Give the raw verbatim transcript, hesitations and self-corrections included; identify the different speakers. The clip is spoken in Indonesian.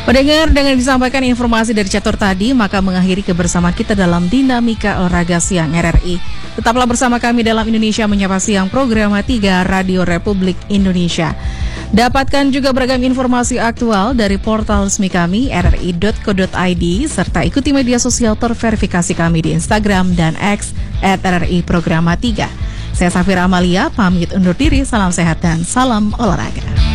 Speaker 1: Pendengar, dengan disampaikan informasi dari Catur tadi, maka mengakhiri kebersamaan kita dalam Dinamika Olahraga Siang R R I. Tetaplah bersama kami dalam Indonesia Menyapa Siang, program tiga Radio Republik Indonesia. Dapatkan juga beragam informasi aktual dari portal resmi kami r r i dot co dot i d serta ikuti media sosial terverifikasi kami di Instagram dan X at r r i programa tiga. Saya Safira Amalia, pamit undur diri, salam sehat dan salam olahraga.